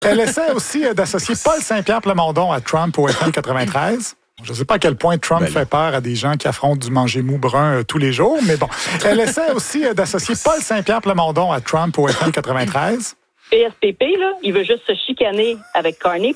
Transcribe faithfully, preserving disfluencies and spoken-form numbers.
Elle essaie aussi d'associer Paul Saint-Pierre Plamondon à Trump au F M quatre-vingt-treize. Je ne sais pas à quel point Trump ben fait peur à des gens qui affrontent du manger mou brun euh, tous les jours, mais bon. Elle essaie aussi euh, d'associer Paul Saint-Pierre Plamondon à Trump au F M quatre-vingt-treize. P S P P, là, il veut juste se chicaner avec Carney.